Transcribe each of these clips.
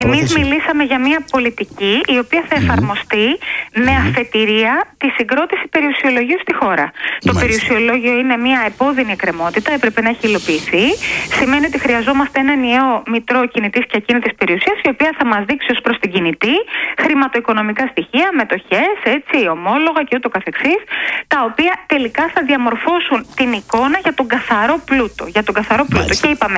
Εμείς μιλήσαμε για μια πολιτική η οποία θα εφαρμοστεί με αφετηρία τη συγκρότηση περιουσιολογίου στη χώρα. Το περιουσιολόγιο είναι μια επώδυνη εκκρεμότητα, έπρεπε να έχει υλοποιηθεί. Σημαίνει ότι χρειαζόμαστε ένα ενιαίο μητρό κινητής και ακίνητης περιουσίας, η οποία θα μας δείξει ως προς την κινητή χρηματοοικονομικά στοιχεία, μετοχές, ομόλογα και ούτω καθεξής, τα οποία τελικά θα διαμορφώσουν την εικόνα για τον καθαρό πλούτο. Και είπαμε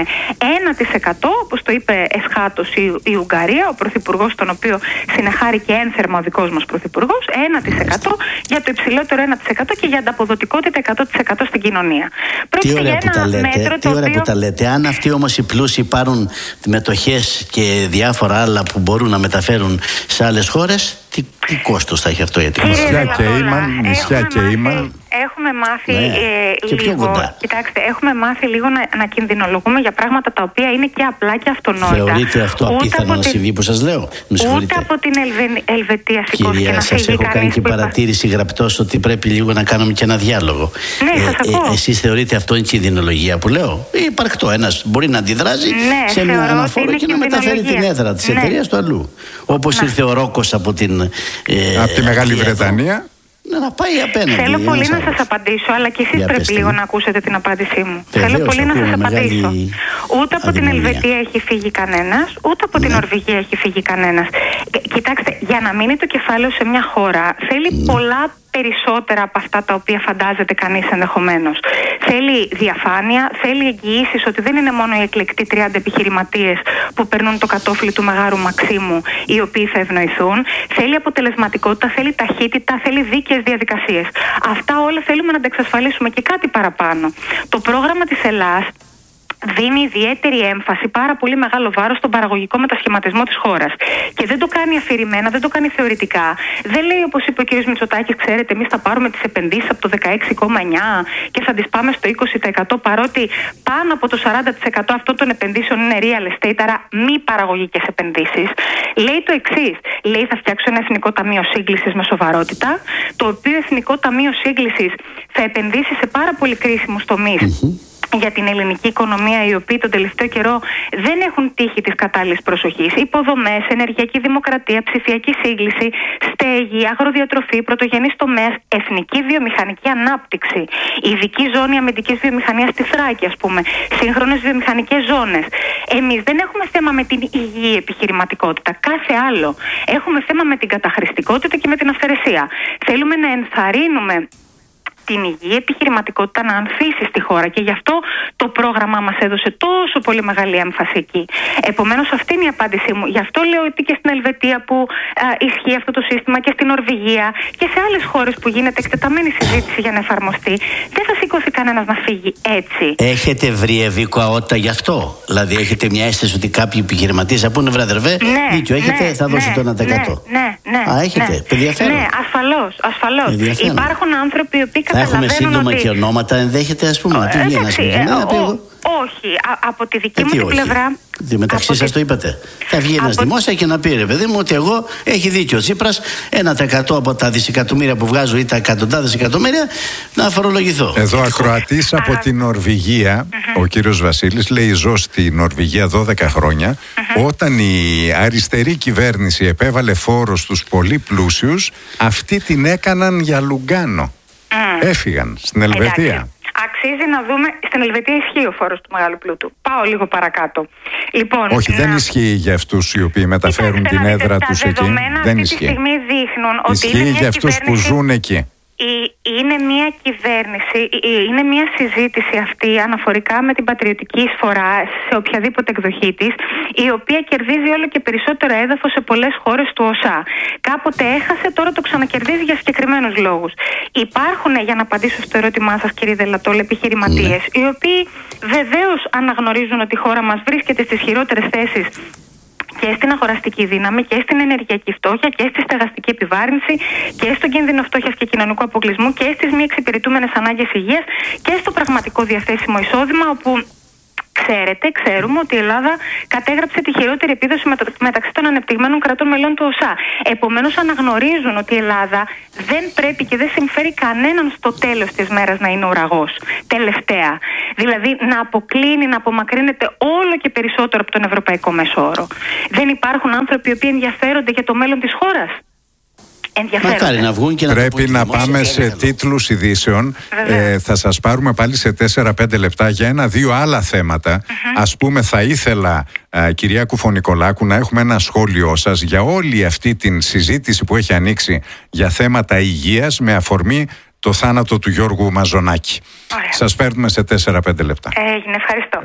1%, όπως το είπε εσχάτως η Ουγγαρία, ο πρωθυπουργός, τον οποίο συνεχάρηκε ένθερμα ο δικός μας πρωθυπουργός, 1% για το υψηλότερο 1% και για ανταποδοτικότητα 100% στην κοινωνία. Τι ωραία που τα λέτε. Αν αυτοί όμως οι πλούσιοι πάρουν μετοχές και διάφορα άλλα που μπορούν να μεταφέρουν σε άλλες χώρες, τι κόστος θα έχει αυτό για την νησιά και ήμαν. Έχουμε μάθει λίγο. Κοιτάξτε, έχουμε μάθει λίγο να κινδυνολογούμε για πράγματα τα οποία είναι και απλά και αυτονόητα. Θεωρείτε αυτό απίθανο να συμβεί που σας λέω? Ούτε από την Ελβετία σηκώθηκε να φύγει. Σας έχω κάνει και παρατήρηση γραπτός ότι πρέπει λίγο να κάνουμε και ένα διάλογο. Ναι, σας ακούω. Εσείς θεωρείτε αυτό είναι κινδυνολογία που λέω? Υπαρκτό. Ένας μπορεί να αντιδράζει σε μια αναφορά και να μεταφέρει την έδρα της εταιρείας του αλλού. Όπως ήρθε ο Ρόκος από τη Μεγάλη Βρετανία. Να πάει απέναντι. Θέλω πολύ να σας απαντήσω, αλλά και εσείς πρέπει λίγο να ακούσετε την απάντησή μου. Θέλω πολύ να σας απαντήσω. Ούτε από την Ελβετία έχει φύγει κανένας, ούτε από την Νορβηγία έχει φύγει κανένας. Κοιτάξτε, για να μείνει το κεφάλαιο σε μια χώρα θέλει πολλά περισσότερα από αυτά τα οποία φαντάζεται κανείς ενδεχομένως. Θέλει διαφάνεια, θέλει εγγυήσεις ότι δεν είναι μόνο οι εκλεκτοί 30 επιχειρηματίες που περνούν το κατόφλι του Μεγάρου Μαξίμου οι οποίοι θα ευνοηθούν. Θέλει αποτελεσματικότητα, θέλει ταχύτητα, θέλει δίκαιες διαδικασίες. Αυτά όλα θέλουμε να τα εξασφαλίσουμε και κάτι παραπάνω. Το πρόγραμμα της Ελλάς δίνει ιδιαίτερη έμφαση, πάρα πολύ μεγάλο βάρος στον παραγωγικό μετασχηματισμό της χώρας. Και δεν το κάνει αφηρημένα, δεν το κάνει θεωρητικά. Δεν λέει, όπως είπε ο κ. Μητσοτάκης, ξέρετε, εμείς θα πάρουμε τις επενδύσεις από το 16,9% και θα τις πάμε στο 20%, παρότι πάνω από το 40% αυτών των επενδύσεων είναι real estate, άρα μη παραγωγικές επενδύσεις. Λέει το εξής. Λέει, θα φτιάξω ένα εθνικό ταμείο σύγκλησης με σοβαρότητα, το οποίο εθνικό ταμείο σύγκλησης θα επενδύσει σε πάρα πολύ κρίσιμους τομείς. Για την ελληνική οικονομία, οι οποίοι τον τελευταίο καιρό δεν έχουν τύχει της κατάλληλης προσοχής. Υποδομές, ενεργειακή δημοκρατία, ψηφιακή σύγκληση, στέγη, αγροδιατροφή, πρωτογενής τομέας, εθνική βιομηχανική ανάπτυξη, ειδική ζώνη αμυντικής βιομηχανίας στη Θράκη, ας πούμε, σύγχρονες βιομηχανικές ζώνες. Εμείς δεν έχουμε θέμα με την υγιή επιχειρηματικότητα. Κάθε άλλο. Έχουμε θέμα με την καταχρηστικότητα και με την αυθαιρεσία. Θέλουμε να ενθαρρύνουμε την υγιή επιχειρηματικότητα να ανθίσει στη χώρα και γι' αυτό το πρόγραμμά μας έδωσε τόσο πολύ μεγάλη έμφαση εκεί. Επομένως, αυτή είναι η απάντησή μου. Γι' αυτό λέω ότι και στην Ελβετία που ισχύει αυτό το σύστημα και στην Νορβηγία και σε άλλες χώρες που γίνεται εκτεταμένη συζήτηση για να εφαρμοστεί, δεν θα σηκωθεί κανένας να φύγει έτσι. Έχετε βρει ευικοαότητα γι' αυτό? Δηλαδή, έχετε μια αίσθηση ότι κάποιοι επιχειρηματίες θα πούνε, βρε, δίκιο έχετε, θα δώσω το 1%. Έχετε. Ναι, ασφαλώς. Υπάρχουν άνθρωποι οι οποίοι θα έχουμε σύντομα και ονόματα, ενδέχεται ας πούμε να πει όχι, από τη δική μου την πλευρά. Μεταξύ σας το είπατε. Θα βγει ένας δημόσια και να πει, ρε παιδί μου, ότι εγώ έχει δίκιο ο Τσίπρας, 1% από τα δισεκατομμύρια που βγάζω ή τα εκατοντάδες εκατομμύρια να φορολογηθώ. Εδώ ακροατής από την Νορβηγία, ο κύριος Βασίλης, λέει: ζω στη Νορβηγία 12 χρόνια. Όταν η αριστερή κυβέρνηση επέβαλε φόρο στους πολύ πλούσιους, αυτοί την έκαναν για Λουγκάνο. Έφυγαν στην Ελβετία. Αξίζει να δούμε. Στην Ελβετία ισχύει ο φόρος του μεγάλου πλούτου. Πάω λίγο παρακάτω. Λοιπόν, όχι, δεν ισχύει για αυτούς οι οποίοι μεταφέρουν την έδρα τους εκεί. Δεν ισχύει. Αυτή τη στιγμή δείχνουν ότι ισχύει για αυτούς που ζουν εκεί. Είναι μια κυβέρνηση, είναι μια συζήτηση αυτή αναφορικά με την πατριωτική εισφορά σε οποιαδήποτε εκδοχή της, η οποία κερδίζει όλο και περισσότερο έδαφος σε πολλές χώρες του ΟΣΑ. Κάποτε έχασε, τώρα το ξανακερδίζει για συγκεκριμένους λόγους. Υπάρχουν, για να απαντήσω στο ερώτημά σας κύριε Δελατόλ, επιχειρηματίες, οι οποίοι βεβαίως αναγνωρίζουν ότι η χώρα μας βρίσκεται στις χειρότερες θέσεις και στην αγοραστική δύναμη και στην ενεργειακή φτώχεια και στη στεγαστική επιβάρυνση και στον κίνδυνο φτώχειας και κοινωνικού αποκλεισμού και στις μη εξυπηρετούμενες ανάγκες υγείας και στο πραγματικό διαθέσιμο εισόδημα, όπου Ξέρουμε ότι η Ελλάδα κατέγραψε τη χειρότερη επίδοση μεταξύ των ανεπτυγμένων κρατών μελών του ΟΣΑ. Επομένως, αναγνωρίζουν ότι η Ελλάδα δεν πρέπει και δεν συμφέρει κανέναν στο τέλος της μέρας να είναι ουραγός. Τελευταία. Δηλαδή, να αποκλίνει, να απομακρύνεται όλο και περισσότερο από τον ευρωπαϊκό μέσο όρο. Δεν υπάρχουν άνθρωποι οι οποίοι ενδιαφέρονται για το μέλλον της χώρας. Μακάρι να βγουν και να πρέπει να πάμε σε τίτλους ειδήσεων. Θα σας πάρουμε πάλι σε 4-5 λεπτά για 1-2 άλλα θέματα. Ας πούμε, θα ήθελα, κυρία Κουφωνικολάκου, να έχουμε ένα σχόλιο σας για όλη αυτή την συζήτηση που έχει ανοίξει για θέματα υγείας με αφορμή το θάνατο του Γιώργου Μαζονάκη. Σας παίρνουμε σε 4-5 λεπτά. Έγινε, ευχαριστώ.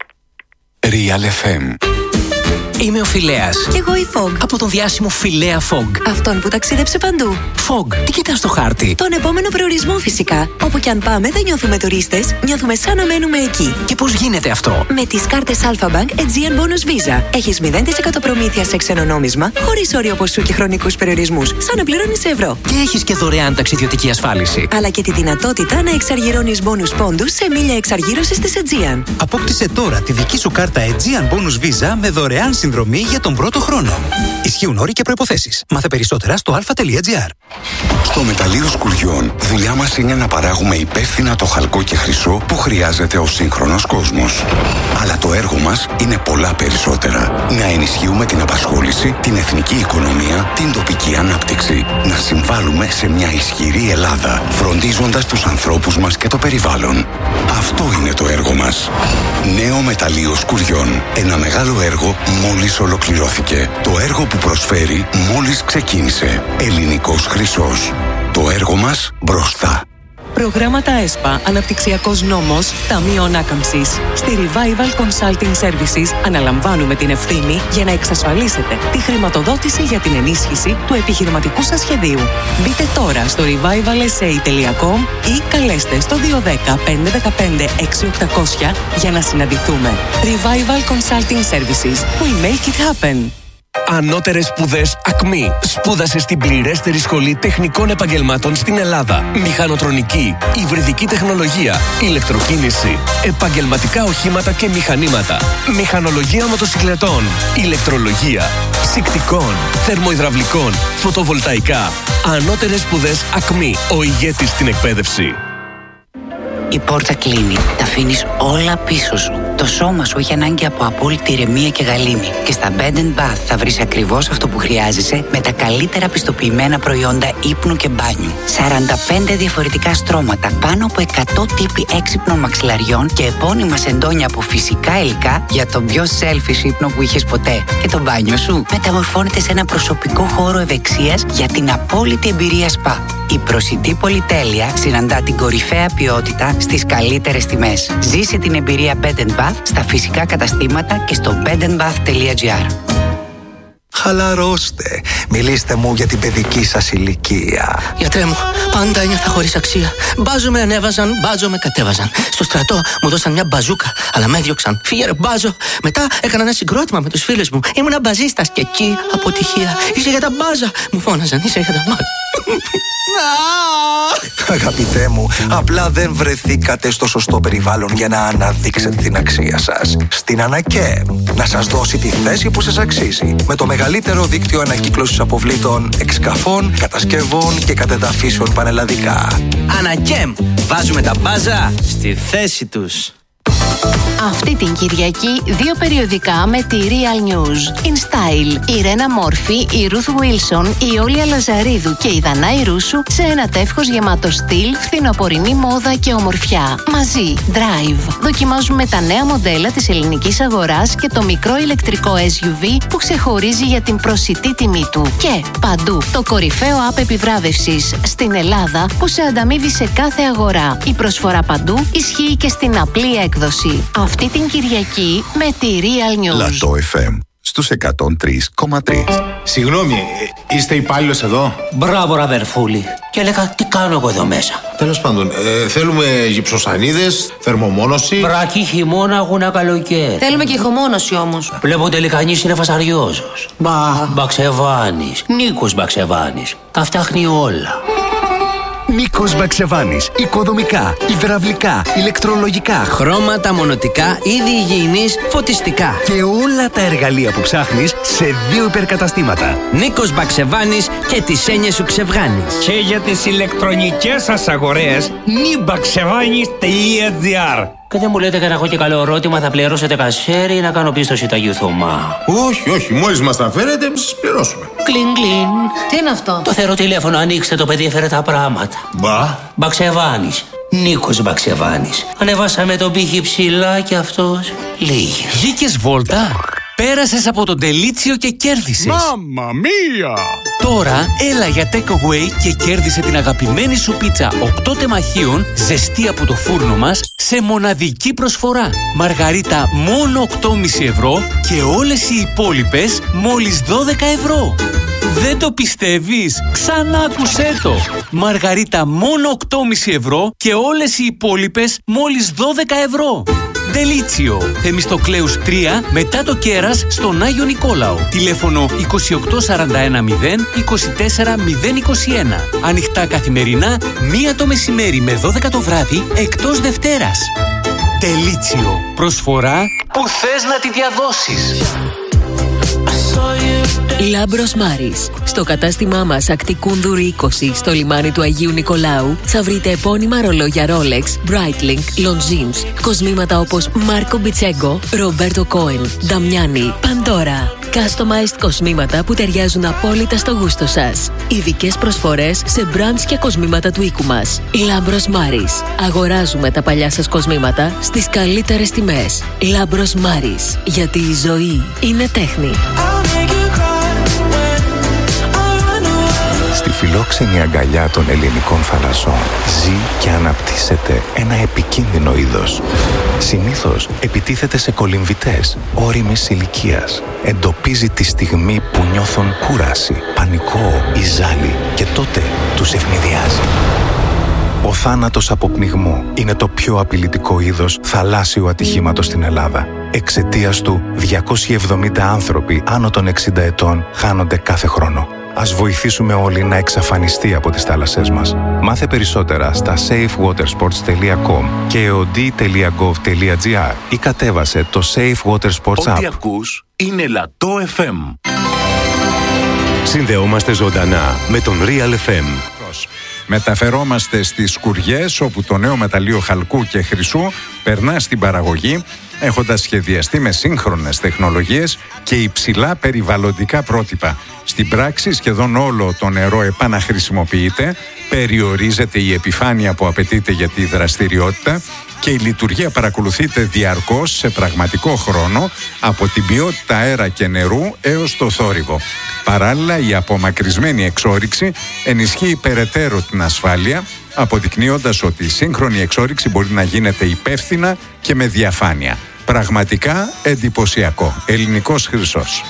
Real FM. Είμαι ο Φιλέας. Και εγώ η Fog. Από τον διάσημο Φιλέα Fog. Αυτόν που ταξίδεψε παντού. Fog, τι κοιτάς στο χάρτη? Τον επόμενο προορισμό φυσικά. Όπου κι αν πάμε δεν νιώθουμε τουρίστες, νιώθουμε σαν να μένουμε εκεί. Και πώς γίνεται αυτό? Με τις κάρτες Alphabank Aegean Bonus Visa. Έχεις 0% προμήθεια σε ξένο νόμισμα, χωρίς όριο ποσού και χρονικούς περιορισμούς, σαν να πληρώνεις ευρώ. Και έχεις και δωρεάν ταξιδιωτική ασφάλιση. Αλλά και τη δυνατότητα να εξαργυρώνεις bonus πόντους σε μίλια εξαργύρωσης της Aegean. Απόκτησε τώρα τη δική σου κάρτα Aegean Bonus Visa με δωρεάν συνδρομή για τον πρώτο χρόνο. Ισχύουν όροι και προϋποθέσεις. Μάθε περισσότερα στο alpha.gr. Στο Μεταλλείο Σκουριών, δουλειά μας είναι να παράγουμε υπεύθυνα το χαλκό και χρυσό που χρειάζεται ο σύγχρονος κόσμος. Αλλά το έργο μας είναι πολλά περισσότερα. Να ενισχύουμε την απασχόληση, την εθνική οικονομία, την τοπική ανάπτυξη. Να συμβάλλουμε σε μια ισχυρή Ελλάδα, φροντίζοντας τους ανθρώπους μας και το περιβάλλον. Αυτό είναι το έργο μας. Νέο Μεταλλείο Σκουριών. Ένα μεγάλο έργο μόλις ολοκληρώθηκε. Το έργο που προσφέρει μόλις ξεκίνησε. Ελληνικός χρυσός. Το έργο μας μπροστά. Προγράμματα ΕΣΠΑ, Αναπτυξιακός Νόμος, Ταμείο Ανάκαμψης. Στη Revival Consulting Services αναλαμβάνουμε την ευθύνη για να εξασφαλίσετε τη χρηματοδότηση για την ενίσχυση του επιχειρηματικού σας σχεδίου. Μπείτε τώρα στο revivalsa.com ή καλέστε στο 210 515 6800 για να συναντηθούμε. Revival Consulting Services. We make it happen. Ανώτερες σπουδές ΑΚΜΗ. Σπούδασε στην πληρέστερη σχολή τεχνικών επαγγελμάτων στην Ελλάδα. Μηχανοτρονική, υβριδική τεχνολογία, ηλεκτροκίνηση, επαγγελματικά οχήματα και μηχανήματα, μηχανολογία μοτοσυκλετών, ηλεκτρολογία, ψυκτικών, θερμοϊδραυλικών, φωτοβολταϊκά. Ανώτερες σπουδές ΑΚΜΗ. Ο ηγέτης στην εκπαίδευση. Η πόρτα κλείνει. Τα αφήνεις όλα πίσω σου. Το σώμα σου έχει ανάγκη από απόλυτη ηρεμία και γαλήνη. Και στα Bed & Bath θα βρεις ακριβώς αυτό που χρειάζεσαι με τα καλύτερα πιστοποιημένα προϊόντα ύπνου και μπάνιου. 45 διαφορετικά στρώματα, πάνω από 100 τύποι έξυπνων μαξιλαριών και επώνυμα σεντόνια από φυσικά υλικά για τον πιο selfish ύπνο που είχες ποτέ. Και το μπάνιο σου μεταμορφώνεται σε ένα προσωπικό χώρο ευεξίας για την απόλυτη εμπειρία σπα. Η προσιτή πολυτέλεια συναντά την κορυφαία ποιότητα στις καλύτερες τιμές. Ζήσε την εμπειρία Bed & Bath στα φυσικά καταστήματα και στο bedandbath.gr. Χαλαρώστε. Μιλήστε μου για την παιδική σας ηλικία. Γιατρέ μου, πάντα ένιωθα χωρίς αξία. Μπάζο με ανέβαζαν, μπάζο με κατέβαζαν. Στο στρατό μου δώσαν μια μπαζούκα, αλλά με έδιωξαν. Φύγε ρε μπάζο. Μετά έκανα ένα συγκρότημα με τους φίλους μου. Ήμουνα μπαζίστας και εκεί αποτυχία. Είσαι για τα μπάζα. Μου φώναζαν, είσαι για τα μπάζα. Αγαπητέ μου, απλά δεν βρεθήκατε στο σωστό περιβάλλον για να αναδείξετε την αξία σας. Στην Ανακέμ, να σας δώσει τη θέση που σας αξίζει. Με το μεγαλύτερο δίκτυο ανακύκλωσης αποβλήτων, εξκαφών, κατασκευών και κατεδαφίσεων πανελλαδικά. Ανακέμ, βάζουμε τα μπάζα στη θέση τους. Αυτή την Κυριακή 2 περιοδικά με τη Real News. In Style, η Ρένα Μόρφη, η Ρουθ Βίλσον, η Όλια Λαζαρίδου και η Δανάη Ρούσου σε ένα τεύχος γεμάτο στυλ, φθινοπορεινή μόδα και ομορφιά. Μαζί, Drive. Δοκιμάζουμε τα νέα μοντέλα της ελληνικής αγοράς και το μικρό ηλεκτρικό SUV που ξεχωρίζει για την προσιτή τιμή του. Και παντού, το κορυφαίο app επιβράβευσης στην Ελλάδα που σε ανταμείβει σε κάθε αγορά. Η προσφορά παντού ισχύει και στην απλή έκδοση. Αυτή την Κυριακή με τη Real News. Λατό FM στους 103,3. Συγγνώμη, είστε υπάλληλος εδώ? Μπράβο ρε αδερφούλη. Και έλεγα τι κάνω εγώ εδώ μέσα. Τέλος πάντων, θέλουμε γυψοσανίδες, θερμομόνωση. Βρακή χειμώνα, αγούνα καλοκαίρι. Θέλουμε και ηχομόνωση όμως. Βλέπω τελικανής είναι φασαριόζος. Μπαξεβάνης, Νίκος Μπαξεβάνης. Τα φτιάχνει όλα. Νίκος Μπαξεβάνης. Οικοδομικά, υδραυλικά, ηλεκτρολογικά, χρώματα, μονοτικά, είδη υγιεινής, φωτιστικά. Και όλα τα εργαλεία που ψάχνεις σε 2 υπερκαταστήματα. Νίκος Μπαξεβάνης και τις έννοιες σου ξεβγάνεις. Και για τις ηλεκτρονικές σας αγορές, nibaksevanis.gr. Και δεν μου λέτε κανένα και καλό ερώτημα, θα πληρώσετε κασέρι ή να κάνω πίστοση Αγίου Θωμά? Όχι, μόλις μας τα φέρετε, σας πληρώσουμε. Κλιν, κλιν. Τι είναι αυτό? Το θεωρώ τηλέφωνο, ανοίξτε το παιδί, έφερε τα πράγματα. Μπαξεβάνης. Νίκος Μπαξεβάνης. Ανεβάσαμε τον πύχη ψηλά και αυτός λίγη. Βγήκες βόλτα? Πέρασες από τον Τελίτσιο και κέρδισες. Μάμμα μία! Τώρα έλα για takeaway και κέρδισε την αγαπημένη σου πίτσα 8 τεμαχίων, ζεστή από το φούρνο μας, σε μοναδική προσφορά. Μαργαρίτα μόνο 8,5 ευρώ και όλες οι υπόλοιπες μόλις 12 ευρώ. Δεν το πιστεύεις? Ξανά άκουσέ το. Μαργαρίτα μόνο 8,5 ευρώ και όλες οι υπόλοιπες μόλις 12 ευρώ. Τελίτσιο, Θεμιστοκλέους 3, μετά το κέρας στον Άγιο Νικόλαο. Τηλέφωνο 28410 24021. Ανοιχτά καθημερινά, 1 το μεσημέρι με 12 το βράδυ, εκτός Δευτέρας. Τελίτσιο, προσφορά που θες να τη διαδώσεις. Λάμπρος Μάρης. Στο κατάστημά μας Ακτικούνδουρη 20 στο λιμάνι του Αγίου Νικολάου θα βρείτε επώνυμα ρολόγια Rolex, Breitling, Longines, κοσμήματα όπως Μάρκο Μπιτσέγκο, Ρομπέρτο Κόεν, Νταμιάνι, Παντόρα. Customized κοσμήματα που ταιριάζουν απόλυτα στο γούστο σας. Ειδικές προσφορές σε brands και κοσμήματα του οίκου μας. Λάμπρος Μάρης. Αγοράζουμε τα παλιά σας κοσμήματα στις καλύτερες τιμές. Λάμπρος Μάρης. Γιατί η ζωή είναι τέχνη. Στη φιλόξενη αγκαλιά των ελληνικών θαλασσών ζει και αναπτύσσεται ένα επικίνδυνο είδος. Συνήθως επιτίθεται σε κολυμβητές όριμης ηλικίας. Εντοπίζει τη στιγμή που νιώθουν κούραση, πανικό ή ζάλι και τότε τους ευνηδιάζει. Ο θάνατος από πνιγμό είναι το πιο απειλητικό είδος θαλάσσιου ατυχήματος στην Ελλάδα. Εξαιτίας του, 270 άνθρωποι άνω των 60 ετών χάνονται κάθε χρόνο. Ας βοηθήσουμε όλοι να εξαφανιστεί από τις θάλασσές μας. Μάθε περισσότερα στα safewatersports.com και od.gov.gr ή κατέβασε το Safe Water Sports App. Ό,τι ακούς είναι Λατό FM. Συνδεόμαστε ζωντανά με τον Real FM. Μεταφερόμαστε στις Σκουριές, όπου το νέο μεταλλείο χαλκού και χρυσού περνά στην παραγωγή, έχοντας σχεδιαστεί με σύγχρονες τεχνολογίες και υψηλά περιβαλλοντικά πρότυπα. Στην πράξη σχεδόν όλο το νερό επαναχρησιμοποιείται, περιορίζεται η επιφάνεια που απαιτείται για τη δραστηριότητα και η λειτουργία παρακολουθείται διαρκώς σε πραγματικό χρόνο, από την ποιότητα αέρα και νερού έως το θόρυβο. Παράλληλα, η απομακρυσμένη εξόρυξη ενισχύει περαιτέρω την ασφάλεια, αποδεικνύοντας ότι η σύγχρονη εξόρυξη μπορεί να γίνεται υπεύθυνα και με διαφάνεια. Πραγματικά εντυπωσιακό. Ελληνικός χρυσός.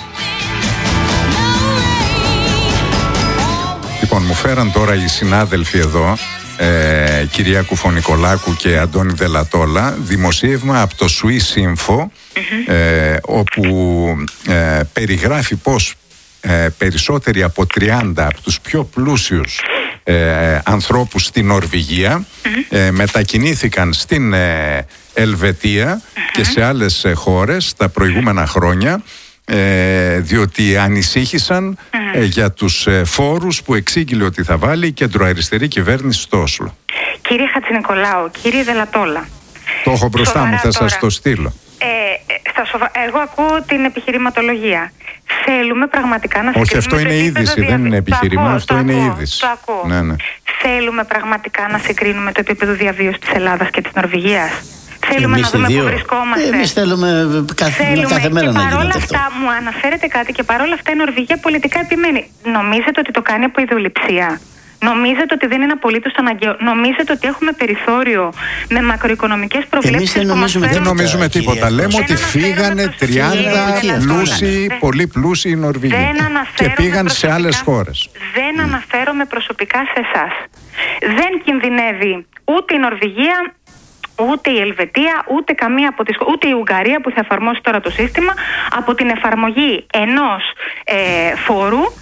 Λοιπόν, μου φέραν τώρα οι συνάδελφοι εδώ, κυρία Κουφονικολάκου και Αντώνη Δελατόλα, δημοσίευμα από το Swiss Info, όπου περιγράφει πως περισσότεροι από 30 από τους πιο πλούσιους ανθρώπους στην Νορβηγία μετακινήθηκαν στην Ελβετία και σε άλλες χώρες τα προηγούμενα χρόνια, διότι ανησύχησαν για τους φόρους που εξήγηλε ότι θα βάλει η κεντροαριστερή κυβέρνηση στο Όσλο. Κύριε Χατζηνικολάου, κύριε Δελατόλα, το έχω μπροστά μου, θα σας το στείλω. Εγώ ακούω την επιχειρηματολογία. Θέλουμε πραγματικά να συγκρίνουμε. Όχι, αυτό είναι είδηση, δεν είναι επιχείρημα, αυτό είναι είδηση. Το ακούω. Ναι. Θέλουμε πραγματικά να συγκρίνουμε το επίπεδο διαβίωσης της Ελλάδας και της Νορβηγίας. Θέλουμε να δούμε πού βρισκόμαστε. Εμείς θέλουμε κάθε μέρα να γίνεται αυτό. Αυτά μου αναφέρετε κάτι και παρόλα αυτά η Νορβηγία πολιτικά επιμένει. Νομίζετε ότι το κάνει από ιδεολειψία? Νομίζετε ότι δεν είναι απολύτως αναγκαίο? Νομίζετε ότι έχουμε περιθώριο με μακροοικονομικές προβλέψεις? Δεν νομίζουμε τίποτα. Λέμε ότι φύγανε 30 πλούσιοι, πολύ πλούσιοι Νορβηγοί και πήγαν σε άλλες χώρες. Δεν αναφέρομαι προσωπικά σε εσάς. Δεν κινδυνεύει ούτε η Νορβηγία, ούτε η Ελβετία, ούτε καμία από τις, ούτε η Ουγγαρία που θα εφαρμόσει τώρα το σύστημα από την εφαρμογή ενός φόρου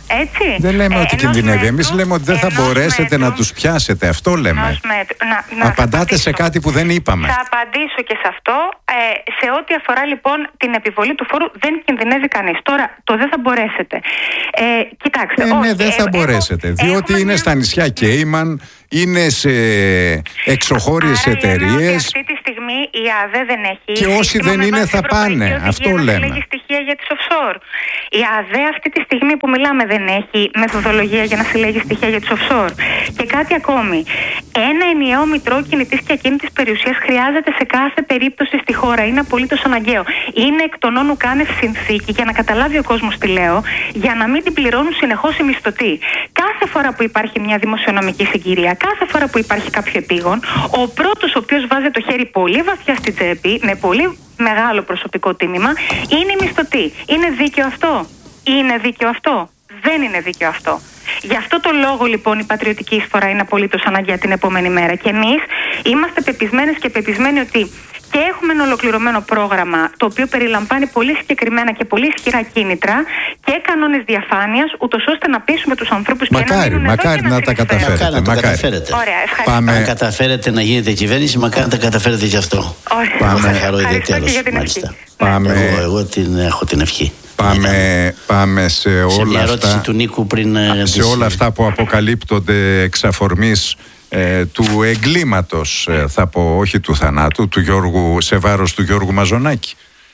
Έτσι. Δεν λέμε ότι κινδυνεύει. Εμείς λέμε ότι δεν θα μπορέσετε να τους πιάσετε. Αυτό λέμε. Απαντάτε σε κάτι που δεν είπαμε. Θα απαντήσω και σε αυτό. Σε ό,τι αφορά λοιπόν την επιβολή του φόρου, δεν κινδυνεύει κανείς. Τώρα, το δεν θα μπορέσετε. Κοιτάξτε. Ναι, δεν θα μπορέσετε. Διότι είναι στα νησιά Κέιμαν, είναι σε εξωχώριες εταιρείες. Αυτή τη στιγμή η ΑΔΕ δεν έχει. Και όσοι δεν είναι θα πάνε. Αυτό λέμε. Συλλέγει στοιχεία για τις offshore. Η ΑΔΕ αυτή τη στιγμή που μιλάμε δεν έχει μεθοδολογία για να συλλέγει στοιχεία για τις offshore. Και κάτι ακόμη. Ένα ενιαίο μητρό κινητής και ακίνητης περιουσίας χρειάζεται σε κάθε περίπτωση στη χώρα. Είναι απολύτως αναγκαίο. Είναι εκ των όνου κάνευ συνθήκη, για να καταλάβει ο κόσμος τι λέω, για να μην την πληρώνουν συνεχώς οι μισθωτοί. Κάθε φορά που υπάρχει μια δημοσιονομική συγκυρία, κάθε φορά που υπάρχει κάποιο επίγον, ο πρώτος ο οποίος βάζει το χέρι πολύ βαθιά στην τσέπη, με πολύ μεγάλο προσωπικό τίμημα, είναι οι μισθωτοί. Είναι δίκαιο αυτό? Είναι δίκαιο αυτό? Δεν είναι δίκαιο αυτό. Γι' αυτό το λόγο λοιπόν η πατριωτική εισφορά είναι απολύτως αναγκαία την επόμενη μέρα. Και εμείς είμαστε πεπισμένες και πεπισμένοι ότι και έχουμε ένα ολοκληρωμένο πρόγραμμα το οποίο περιλαμβάνει πολύ συγκεκριμένα και πολύ ισχυρά κίνητρα και κανόνες διαφάνειας, ούτως ώστε να πείσουμε τους ανθρώπους και να μείνουν μακάρι εδώ να τα καταφέρετε. Ωραία, ευχαριστώ. Αν καταφέρετε να γίνετε κυβέρνηση, μακάρι να τα καταφέρετε κι αυτό. Ωραία. Ευχαριστώ και για την ευχή. Εγώ έχω την ευχή. Πάμε σε όλα αυτά, του Νίκου πριν, σε όλα αυτά που αποκαλύπτονται εξ αφορμής του εγκλήματος, θα πω, όχι του θανάτου, του Γιώργου, σε βάρος του Γιώργου Μαζονάκη.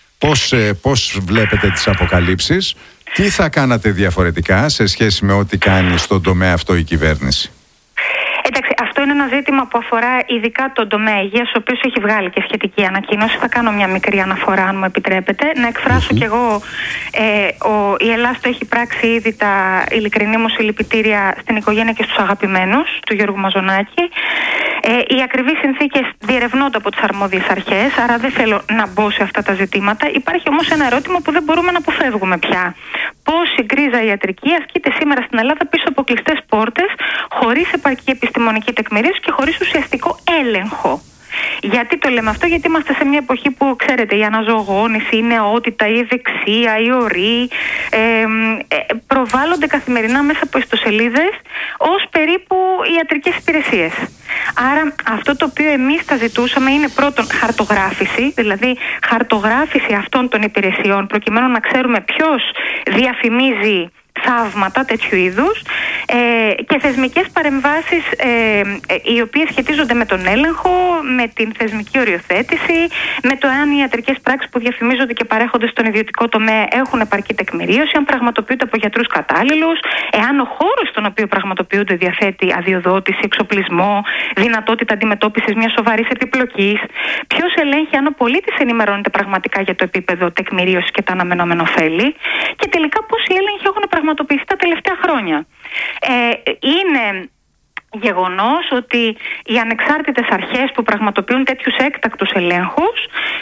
Πώς βλέπετε τις αποκαλύψεις, τι θα κάνατε διαφορετικά σε σχέση με ό,τι κάνει στον τομέα αυτό η κυβέρνηση? Εντάξει, αυτό είναι ένα ζήτημα που αφορά ειδικά τον τομέα υγείας, ο οποίος έχει βγάλει και σχετική ανακοίνωση. Θα κάνω μια μικρή αναφορά, αν μου επιτρέπετε. Να εκφράσω κι εγώ, η Ελλάδα το έχει πράξει ήδη τα ειλικρινή μου συλληπιτήρια στην οικογένεια και στους αγαπημένους του Γιώργου Μαζονάκη. Οι ακριβείς συνθήκες διερευνώνται από τις αρμόδιες αρχές, άρα δεν θέλω να μπω σε αυτά τα ζητήματα. Υπάρχει όμως ένα ερώτημα που δεν μπορούμε να αποφεύγουμε πια. Πώς η γκρίζα ιατρική ασκείται σήμερα στην Ελλάδα πίσω από κλειστές πόρτες, χωρίς επαρκή επιστημονική τεκμηρίωση και χωρίς ουσιαστικό έλεγχο. Γιατί το λέμε αυτό? Γιατί είμαστε σε μια εποχή που, ξέρετε, η αναζωογόνηση, η νεότητα, η ευεξία, η ορή προβάλλονται καθημερινά μέσα από ιστοσελίδες ως περίπου ιατρικές υπηρεσίες. Άρα αυτό το οποίο εμείς θα ζητούσαμε είναι πρώτον χαρτογράφηση, δηλαδή χαρτογράφηση αυτών των υπηρεσιών, προκειμένου να ξέρουμε ποιος διαφημίζει θαύματα τέτοιου είδους, και θεσμικές παρεμβάσεις οι οποίες σχετίζονται με τον έλεγχο, με την θεσμική οριοθέτηση, με το αν οι ιατρικές πράξεις που διαφημίζονται και παρέχονται στον ιδιωτικό τομέα έχουν επαρκή τεκμηρίωση, αν πραγματοποιούνται από γιατρούς κατάλληλους, εάν ο χώρος στον οποίο πραγματοποιούνται διαθέτει αδειοδότηση, εξοπλισμό, δυνατότητα αντιμετώπισης μιας σοβαρής επιπλοκής, ποιος ελέγχει αν ο πολίτης ενημερώνεται πραγματικά για το επίπεδο τεκμηρίωσης και τα αναμενόμενα ωφέλη, και τελικά πώς οι έλεγχοι έχουν πραγματοποιηθεί τα τελευταία χρόνια. Είναι γεγονός ότι οι ανεξάρτητες αρχές που πραγματοποιούν τέτοιους έκτακτους ελέγχους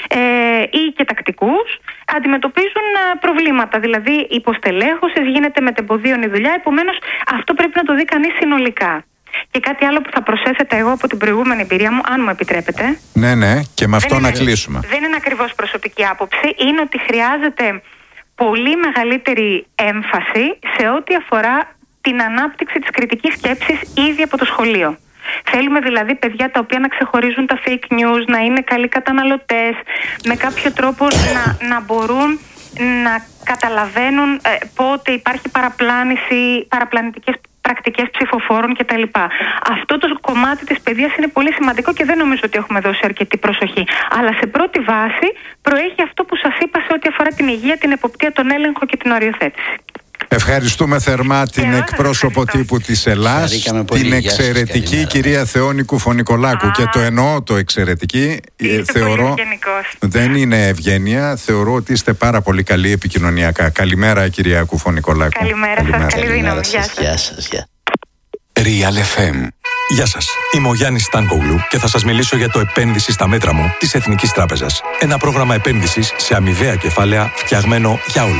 ή και τακτικούς αντιμετωπίζουν προβλήματα. Δηλαδή η υποστελέχωση γίνεται μετεμποδίων η δουλειά, επομένως αυτό πρέπει να το δει κανείς συνολικά. Και κάτι άλλο που θα προσέθετα εγώ από την προηγούμενη εμπειρία μου, αν μου επιτρέπετε. Ναι, και με αυτό να κλείσουμε. Δεν είναι ακριβώς προσωπική άποψη, είναι ότι χρειάζεται πολύ μεγαλύτερη έμφαση σε ό,τι αφορά την ανάπτυξη της κριτικής σκέψης ήδη από το σχολείο. Θέλουμε δηλαδή παιδιά τα οποία να ξεχωρίζουν τα fake news, να είναι καλοί καταναλωτές, με κάποιο τρόπο να μπορούν να καταλαβαίνουν πότε υπάρχει παραπλάνηση, παραπλανητικές πρακτικές ψηφοφόρων κτλ. Αυτό το κομμάτι της παιδείας είναι πολύ σημαντικό και δεν νομίζω ότι έχουμε δώσει αρκετή προσοχή. Αλλά σε πρώτη βάση προέχει αυτό που σας είπα σε ό,τι αφορά την υγεία, την εποπτεία, τον έλεγχο και την οριοθέτηση. Ευχαριστούμε θερμά την εκπρόσωπο τύπου της Ελλάς, την εξαιρετική κυρία Θεόνη Κουφωνικολάκου. Και το εννοώ το εξαιρετική. Θεωρώ, δεν είναι ευγένεια, θεωρώ ότι είστε πάρα πολύ καλή επικοινωνιακά. Καλημέρα κυρία Κουφωνικολάκου. Καλημέρα σας, καλή δύναμη. Γεια σας. Real FM. Γεια σας, είμαι ο Γιάννης Στάνκογλου και θα σας μιλήσω για το επένδυση στα μέτρα μου της Εθνικής Τράπεζας. Ένα πρόγραμμα επένδυσης σε αμοιβαία κεφάλαια φτιαγμένο για όλους.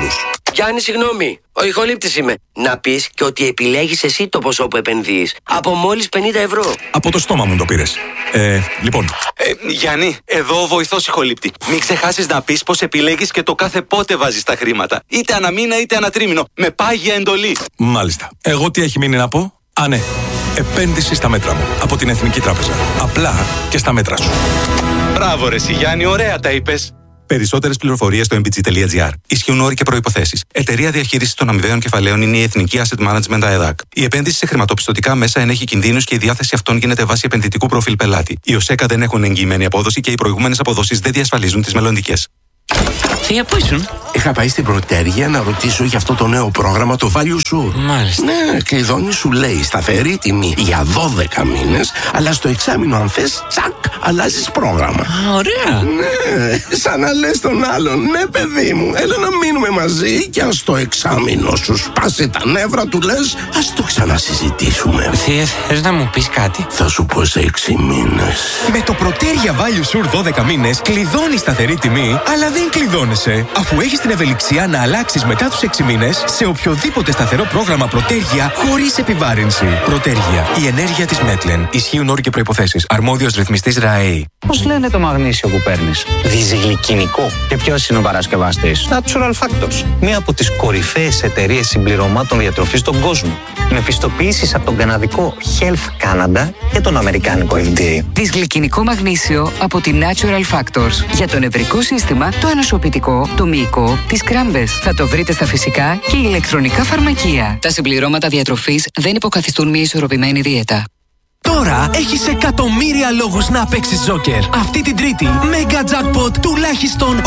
Γιάννη, συγγνώμη. Ο ηχολήπτης είμαι. Να πεις και ότι επιλέγεις εσύ το ποσό που επενδύεις. Από μόλις 50 ευρώ. Από το στόμα μου το πήρες. Λοιπόν. Γιάννη, εδώ ο βοηθός ηχολήπτη. Μην ξεχάσεις να πεις πως επιλέγεις και το κάθε πότε βάζεις τα χρήματα. Είτε ανά μήνα είτε ανά τρίμηνο. Με πάγια εντολή. Μάλιστα. Εγώ τι έχει μείνει να πω? Α, ναι. Επένδυση στα μέτρα μου. Από την Εθνική Τράπεζα. Απλά και στα μέτρα σου. Μπράβο ρε Γιάννη, ωραία τα είπες. Περισσότερες πληροφορίες στο mbg.gr. Ισχύουν όροι και προϋποθέσεις. Εταιρεία διαχείρισης των αμοιβαίων κεφαλαίων είναι η Εθνική Asset Management ΑΕΔΑΚ. Η επένδυση σε χρηματοπιστωτικά μέσα ενέχει κινδύνους και η διάθεση αυτών γίνεται βάσει επενδυτικού προφίλ πελάτη. Οι ΟΣΕΚΑ δεν έχουν εγγυημένη απόδοση και οι προηγούμενες αποδόσεις δεν διασφαλίζουν τις μελλοντικές. Θεία, πού ήσουν? Είχα πάει στην Πρωτέργεια να ρωτήσω για αυτό το νέο πρόγραμμα, το Value Sur. Μάλιστα. Ναι, κλειδώνει, σου λέει σταθερή τιμή για 12 μήνες, αλλά στο εξάμηνο, αν θες, τσακ, αλλάζεις πρόγραμμα. Ωραία. Ναι, σαν να λες τον άλλον, ναι, παιδί μου, έλα να μείνουμε μαζί και αν στο εξάμηνο σου σπάσει τα νεύρα, του λες, ας το ξανασυζητήσουμε. Θεία, θες να μου πεις κάτι? Θα σου πω σε 6 μήνες. Με το Πρωτέργεια Value Sur 12 μήνες κλειδώνεις σταθερή τιμή, αλλά δεν κλειδώνεσαι, αφού έχεις την ευελιξία να αλλάξεις μετά τους 6 μήνες σε οποιοδήποτε σταθερό πρόγραμμα Πρωτέργεια χωρίς επιβάρυνση. Πρωτέργεια. Η ενέργεια της Μέτλεν. Ισχύουν όροι και προϋποθέσεις. Αρμόδιος ρυθμιστής ΡΑΕΗ. Πώς λένε το μαγνήσιο που παίρνεις? Δυσγλυκινικό. Και ποιος είναι ο παρασκευαστής? Natural Factors. Μία από τις κορυφαίες εταιρείες συμπληρωμάτων διατροφής στον κόσμο. Με πιστοποιήσεις από τον καναδικό Health Canada και τον αμερικάνικο FDA. Δυσγλυκινικό μαγνήσιο από τη Natural Factors. Για το νευρικό σύστημα, το ανοσοποιητικό, το μυϊκό, τις κράμπες. Θα το βρείτε στα φυσικά και ηλεκτρονικά φαρμακεία. Τα συμπληρώματα διατροφής δεν υποκαθιστούν μια ισορροπημένη δίαιτα. Τώρα έχεις εκατομμύρια λόγους να παίξεις Τζόκερ. Αυτή την Τρίτη, Mega Jackpot τουλάχιστον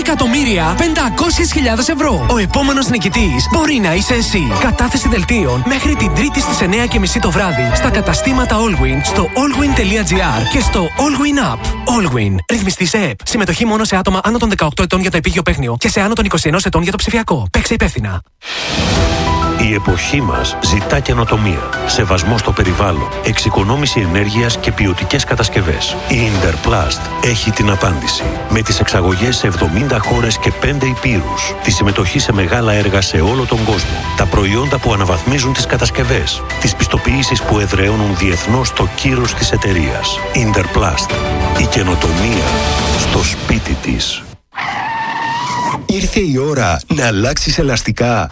8.500.000 ευρώ. Ο επόμενος νικητής μπορεί να είσαι εσύ. Κατάθεση δελτίων μέχρι την Τρίτη στις 9:30 το βράδυ στα καταστήματα Allwyn, στο allwyn.gr και στο Allwyn App. Allwyn. Ρυθμιστής ΕΕΠ. Συμμετοχή μόνο σε άτομα άνω των 18 ετών για το επίγειο παίχνιο και σε άνω των 21 ετών για το ψηφιακό. Παίξε υπεύθυνα. Η εποχή μας ζητά καινοτομία, σεβασμό στο περιβάλλον, εξοικονόμηση ενέργειας και ποιοτικές κατασκευές. Η Interplast έχει την απάντηση. Με τις εξαγωγές σε 70 χώρες και 5 υπήρους, τη συμμετοχή σε μεγάλα έργα σε όλο τον κόσμο, τα προϊόντα που αναβαθμίζουν τις κατασκευές, τις πιστοποιήσεις που εδραιώνουν διεθνώς το κύρος της εταιρείας. Interplast. Η καινοτομία στο σπίτι της. Ήρθε η ώρα να αλλάξεις ελαστικά.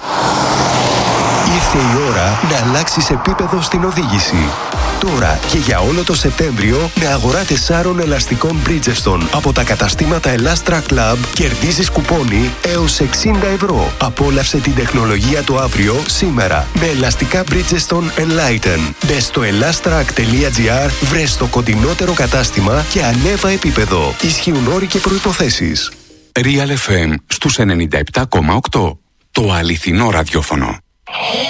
Ήρθε η ώρα να αλλάξεις επίπεδο στην οδήγηση. Τώρα και για όλο το Σεπτέμβριο με αγορά 4 ελαστικών Bridgestone από τα καταστήματα Elastra Club κερδίζεις κουπόνι έως 60 ευρώ. Απόλαυσε την τεχνολογία το αύριο σήμερα με ελαστικά Bridgestone Enlighten. Μπες στο elastrac.gr, βρες το κοντινότερο κατάστημα και ανέβα επίπεδο. Ισχύουν όροι και προϋποθέσεις. Real FM στους 97,8. Το αληθινό ραδιόφωνο.